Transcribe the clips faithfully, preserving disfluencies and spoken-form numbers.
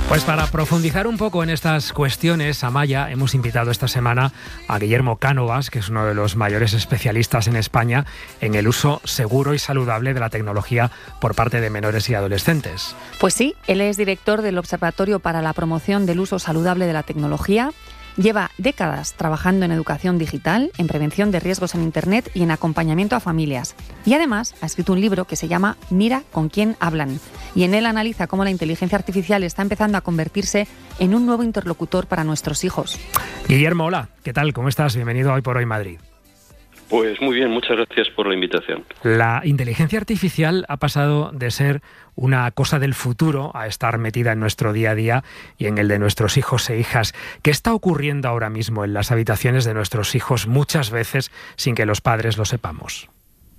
Pues para profundizar un poco en estas cuestiones, Amaya, hemos invitado esta semana a Guillermo Cánovas, que es uno de los mayores especialistas en España en el uso seguro y saludable de la tecnología por parte de menores y adolescentes. Pues sí, él es director del Observatorio para la Promoción del Uso Saludable de la Tecnología. Lleva décadas trabajando en educación digital, en prevención de riesgos en Internet y en acompañamiento a familias. Y además ha escrito un libro que se llama Mira con quién hablan. Y en él analiza cómo la inteligencia artificial está empezando a convertirse en un nuevo interlocutor para nuestros hijos. Guillermo, hola, ¿qué tal? ¿Cómo estás? Bienvenido a Hoy por Hoy Madrid. Pues muy bien, muchas gracias por la invitación. La inteligencia artificial ha pasado de ser una cosa del futuro a estar metida en nuestro día a día y en el de nuestros hijos e hijas. ¿Qué está ocurriendo ahora mismo en las habitaciones de nuestros hijos muchas veces sin que los padres lo sepamos?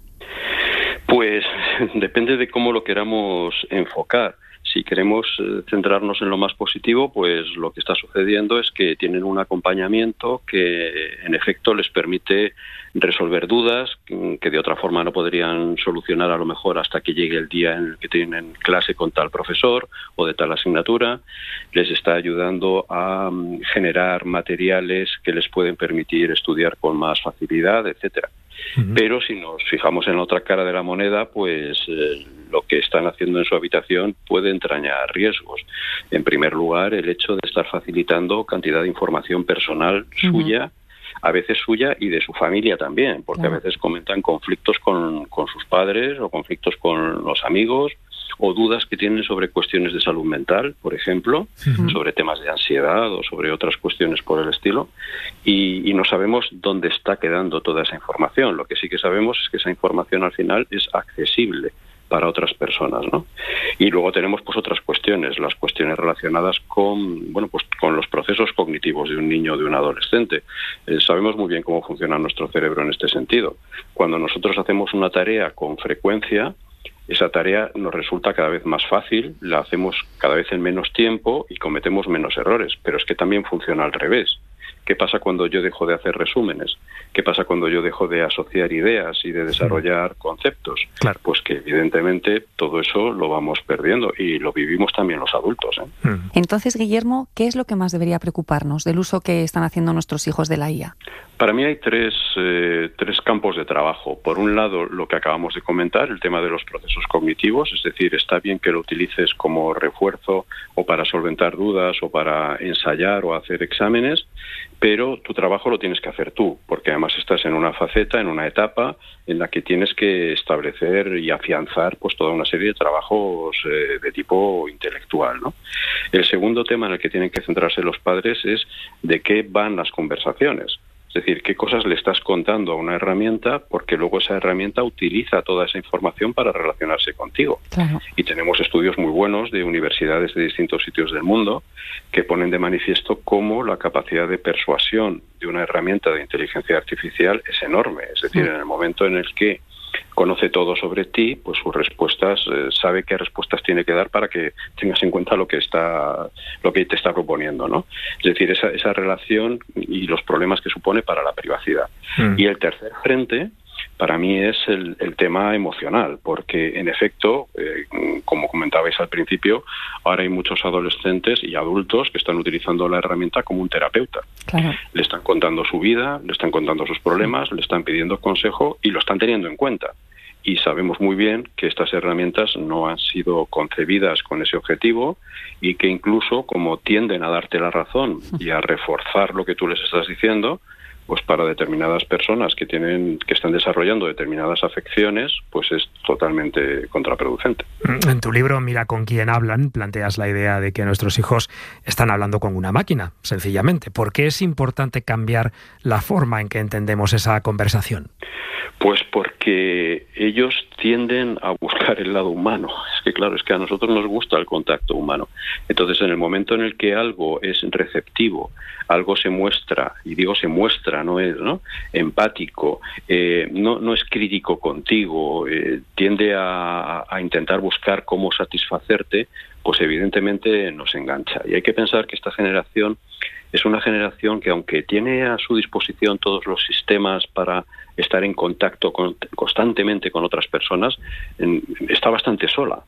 Pues depende de cómo lo queramos enfocar. Si queremos centrarnos en lo más positivo, pues lo que está sucediendo es que tienen un acompañamiento que en efecto les permite resolver dudas que de otra forma no podrían solucionar a lo mejor hasta que llegue el día en el que tienen clase con tal profesor o de tal asignatura. Les está ayudando a generar materiales que les pueden permitir estudiar con más facilidad, etcétera. Uh-huh. Pero si nos fijamos en la otra cara de la moneda, pues eh, lo que están haciendo en su habitación puede entrañar riesgos. En primer lugar, el hecho de estar facilitando cantidad de información personal uh-huh. suya, a veces suya y de su familia también, porque uh-huh. a veces comentan conflictos con, con sus padres o conflictos con los amigos, o dudas que tienen sobre cuestiones de salud mental, por ejemplo, uh-huh. sobre temas de ansiedad o sobre otras cuestiones por el estilo, y, y no sabemos dónde está quedando toda esa información. Lo que sí que sabemos es que esa información al final es accesible para otras personas, ¿no? Y luego tenemos pues otras cuestiones, las cuestiones relacionadas con, bueno, pues con los procesos cognitivos de un niño o de un adolescente. Eh, sabemos muy bien cómo funciona nuestro cerebro en este sentido. Cuando nosotros hacemos una tarea con frecuencia, esa tarea nos resulta cada vez más fácil, la hacemos cada vez en menos tiempo y cometemos menos errores, pero es que también funciona al revés. ¿Qué pasa cuando yo dejo de hacer resúmenes? ¿Qué pasa cuando yo dejo de asociar ideas y de desarrollar conceptos? Claro. Pues que evidentemente todo eso lo vamos perdiendo y lo vivimos también los adultos, ¿eh? Entonces, Guillermo, ¿qué es lo que más debería preocuparnos del uso que están haciendo nuestros hijos de la I A? Para mí hay tres, eh, tres campos de trabajo. Por un lado, lo que acabamos de comentar, el tema de los procesos cognitivos, es decir, está bien que lo utilices como refuerzo o para solventar dudas o para ensayar o hacer exámenes, pero tu trabajo lo tienes que hacer tú, porque además estás en una faceta, en una etapa en la que tienes que establecer y afianzar pues toda una serie de trabajos eh, de tipo intelectual, ¿no? El segundo tema en el que tienen que centrarse los padres es de qué van las conversaciones. Es decir, qué cosas le estás contando a una herramienta, porque luego esa herramienta utiliza toda esa información para relacionarse contigo. Claro. Y tenemos estudios muy buenos de universidades de distintos sitios del mundo que ponen de manifiesto cómo la capacidad de persuasión de una herramienta de inteligencia artificial es enorme. Es decir, sí. en el momento en el que conoce todo sobre ti, pues sus respuestas, eh, sabe qué respuestas tiene que dar para que tengas en cuenta lo que está, lo que te está proponiendo, ¿no? Es decir, esa, esa relación y los problemas que supone para la privacidad. Mm. Y el tercer frente, para mí, es el, el tema emocional, porque en efecto, eh, como comentabais al principio, ahora hay muchos adolescentes y adultos que están utilizando la herramienta como un terapeuta. Claro. Le están contando su vida, le están contando sus problemas, le están pidiendo consejo y lo están teniendo en cuenta. Y sabemos muy bien que estas herramientas no han sido concebidas con ese objetivo y que incluso como tienden a darte la razón y a reforzar lo que tú les estás diciendo, pues para determinadas personas que tienen que están desarrollando determinadas afecciones, pues es totalmente contraproducente. En tu libro Mira con quién hablan, planteas la idea de que nuestros hijos están hablando con una máquina, sencillamente. ¿Por qué es importante cambiar la forma en que entendemos esa conversación? Pues porque ellos tienden a buscar el lado humano. Es que claro, es que a nosotros nos gusta el contacto humano. Entonces, en el momento en el que algo es receptivo, algo se muestra, y digo se muestra, no es, ¿no?, empático, eh, no, no es crítico contigo, eh, tiende a, a intentar buscar cómo satisfacerte, pues evidentemente nos engancha. Y hay que pensar que esta generación es una generación que, aunque tiene a su disposición todos los sistemas para estar en contacto con, constantemente con otras personas, en, está bastante sola. Es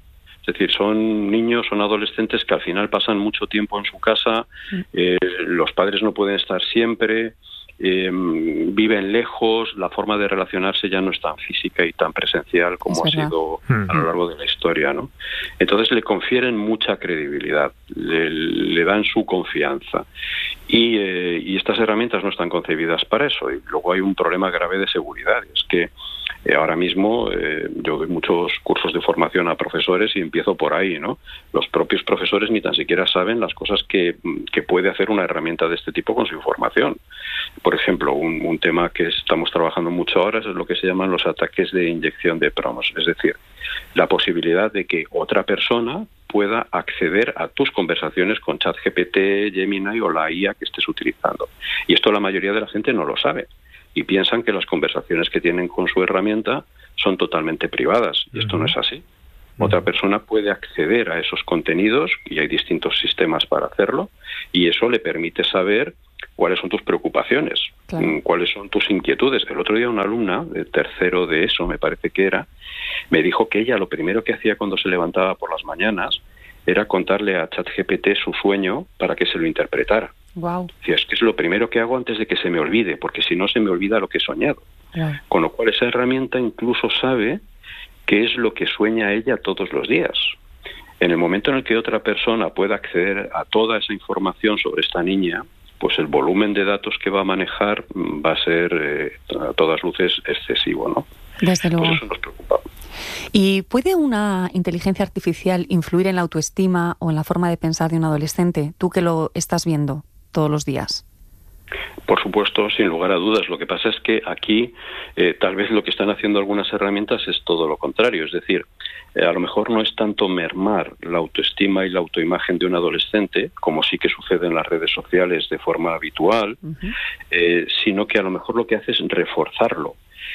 decir, son niños, son adolescentes que al final pasan mucho tiempo en su casa, eh, los padres no pueden estar siempre, eh, viven lejos, la forma de relacionarse ya no es tan física y tan presencial como ha sido a lo largo de la historia, ¿no? Entonces le confieren mucha credibilidad, le, le dan su confianza y, eh, y estas herramientas no están concebidas para eso. Y luego hay un problema grave de seguridad, es que Eh, ahora mismo eh, yo doy muchos cursos de formación a profesores y empiezo por ahí, ¿no? Los propios profesores ni tan siquiera saben las cosas que, que puede hacer una herramienta de este tipo con su información. Por ejemplo, un, un tema que estamos trabajando mucho ahora es lo que se llaman los ataques de inyección de promos, es decir, la posibilidad de que otra persona pueda acceder a tus conversaciones con ChatGPT, Gemini o la I A que estés utilizando. Y esto la mayoría de la gente no lo sabe. Y piensan que las conversaciones que tienen con su herramienta son totalmente privadas. Y esto no es así. Otra persona puede acceder a esos contenidos, y hay distintos sistemas para hacerlo, y eso le permite saber cuáles son tus preocupaciones, claro, cuáles son tus inquietudes. El otro día una alumna de tercero de eso, me parece que era, me dijo que ella lo primero que hacía cuando se levantaba por las mañanas era contarle a ChatGPT su sueño para que se lo interpretara. Wow. Decía, es que es lo primero que hago antes de que se me olvide, porque si no se me olvida lo que he soñado. Wow. Con lo cual esa herramienta incluso sabe qué es lo que sueña ella todos los días. En el momento en el que otra persona pueda acceder a toda esa información sobre esta niña, pues el volumen de datos que va a manejar va a ser eh, a todas luces excesivo, ¿no? Desde luego. Pues eso nos preocupa. ¿Y puede una inteligencia artificial influir en la autoestima o en la forma de pensar de un adolescente? Tú que lo estás viendo todos los días. Por supuesto, sin lugar a dudas. Lo que pasa es que aquí eh, tal vez lo que están haciendo algunas herramientas es todo lo contrario. Es decir, eh, a lo mejor no es tanto mermar la autoestima y la autoimagen de un adolescente, como sí que sucede en las redes sociales de forma habitual, uh-huh. eh, sino que a lo mejor lo que hace es reforzarlo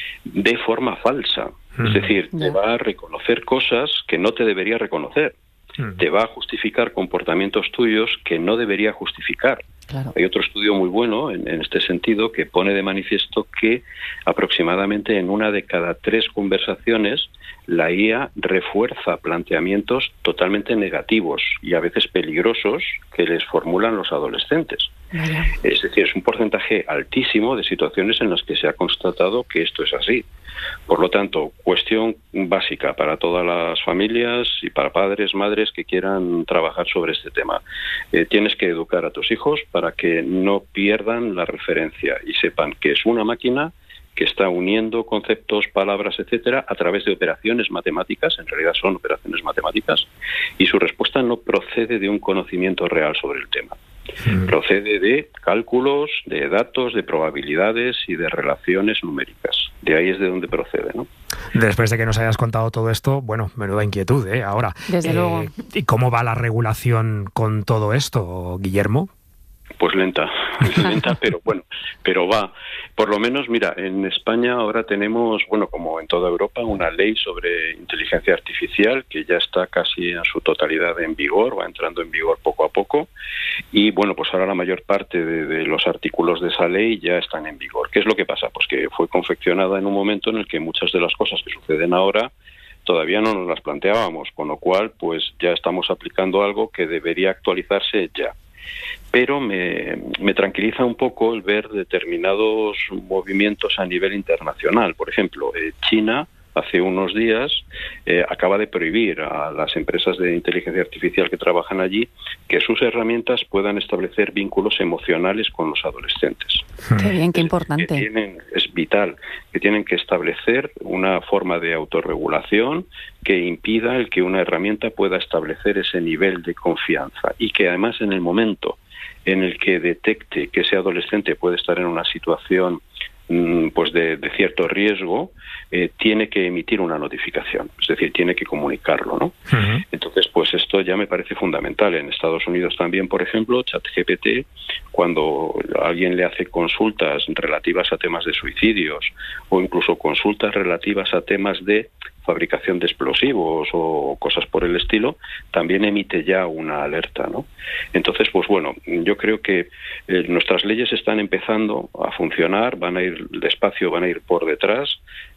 de forma falsa. Uh-huh. Es decir, yeah. te va a reconocer cosas que no te debería reconocer. Uh-huh. Te va a justificar comportamientos tuyos que no debería justificar. Claro. Hay otro estudio muy bueno en, en este sentido que pone de manifiesto que aproximadamente en una de cada tres conversaciones la I A refuerza planteamientos totalmente negativos y a veces peligrosos que les formulan los adolescentes. Vaya. Es decir, es un porcentaje altísimo de situaciones en las que se ha constatado que esto es así. Por lo tanto, cuestión básica para todas las familias y para padres, madres que quieran trabajar sobre este tema. Eh, tienes que educar a tus hijos para que no pierdan la referencia y sepan que es una máquina que está uniendo conceptos, palabras, etcétera, a través de operaciones matemáticas, en realidad son operaciones matemáticas, y su respuesta no procede de un conocimiento real sobre el tema. Mm. Procede de cálculos, de datos, de probabilidades y de relaciones numéricas. De ahí es de donde procede, ¿no? Después de que nos hayas contado todo esto, bueno, menuda inquietud, ¿eh? Ahora, desde eh, luego. ¿Y cómo va la regulación con todo esto, Guillermo? Pues lenta, lenta, pero bueno, pero va. Por lo menos, mira, en España ahora tenemos, bueno, como en toda Europa, una ley sobre inteligencia artificial que ya está casi en su totalidad en vigor, va entrando en vigor poco a poco, y bueno, pues ahora la mayor parte de, de los artículos de esa ley ya están en vigor. ¿Qué es lo que pasa? Pues que fue confeccionada en un momento en el que muchas de las cosas que suceden ahora todavía no nos las planteábamos, con lo cual, pues ya estamos aplicando algo que debería actualizarse ya. Pero me, me tranquiliza un poco el ver determinados movimientos a nivel internacional. Por ejemplo, eh, China hace unos días eh, acaba de prohibir a las empresas de inteligencia artificial que trabajan allí que sus herramientas puedan establecer vínculos emocionales con los adolescentes. Qué bien, qué importante. Que tienen, es vital, que tienen que establecer una forma de autorregulación que impida el que una herramienta pueda establecer ese nivel de confianza y que además en el momento en el que detecte que ese adolescente puede estar en una situación pues de, de cierto riesgo, eh, tiene que emitir una notificación, es decir, tiene que comunicarlo, ¿no? Uh-huh. Entonces, pues esto ya me parece fundamental. En Estados Unidos también, por ejemplo, ChatGPT, cuando alguien le hace consultas relativas a temas de suicidios o incluso consultas relativas a temas de fabricación de explosivos o cosas por el estilo, también emite ya una alerta, ¿no? Entonces, pues bueno, yo creo que eh, nuestras leyes están empezando a funcionar, van a ir despacio, van a ir por detrás,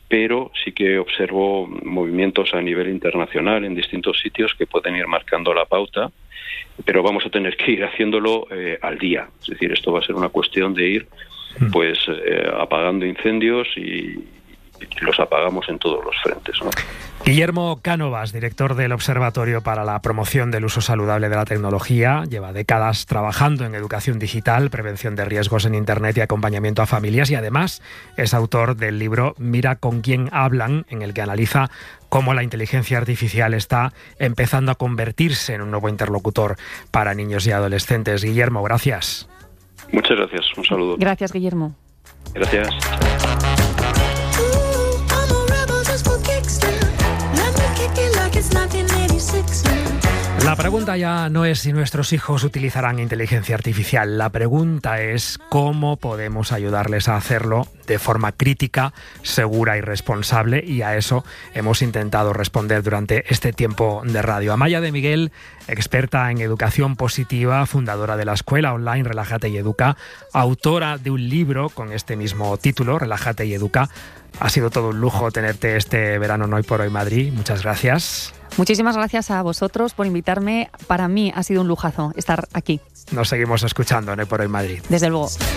pero sí que observo movimientos a nivel internacional en distintos sitios que pueden ir marcando la pauta, pero vamos a tener que ir haciéndolo eh, al día. Es decir, esto va a ser una cuestión de ir pues eh, apagando incendios y, y los apagamos en todos los frentes, ¿no? Guillermo Cánovas, director del Observatorio para la Promoción del Uso Saludable de la Tecnología, lleva décadas trabajando en educación digital, prevención de riesgos en Internet y acompañamiento a familias, y además es autor del libro Mira con quién hablan, en el que analiza cómo la inteligencia artificial está empezando a convertirse en un nuevo interlocutor para niños y adolescentes. Guillermo, gracias. Muchas gracias, un saludo. Gracias, Guillermo. Gracias. La pregunta ya no es si nuestros hijos utilizarán inteligencia artificial. La pregunta es cómo podemos ayudarles a hacerlo de forma crítica, segura y responsable, y a eso hemos intentado responder durante este tiempo de radio. Amaya de Miguel, experta en educación positiva, fundadora de la escuela online Relájate y Educa, autora de un libro con este mismo título, Relájate y Educa. Ha sido todo un lujo tenerte este verano en Hoy por Hoy Madrid. Muchas gracias. Muchísimas gracias a vosotros por invitarme. Para mí ha sido un lujazo estar aquí. Nos seguimos escuchando en Hoy por Hoy Madrid. Desde luego.